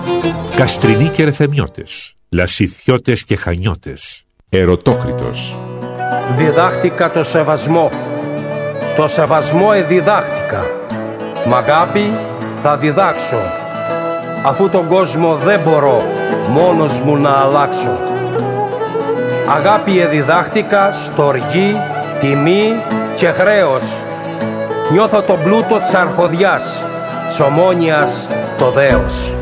Καστρινοί και ρεθεμιώτες, λασιθιώτες και χανιώτες, Ερωτόκριτος. Διδάχτηκα το σεβασμό. Το σεβασμό εδιδάχτηκα. Μ' αγάπη θα διδάξω. Αφού τον κόσμο δεν μπορώ μόνος μου να αλλάξω. Αγάπη εδιδάχτηκα, στοργή, τιμή και χρέος. Νιώθω τον πλούτο της αρχοδιάς, της ομόνοιας το δέος.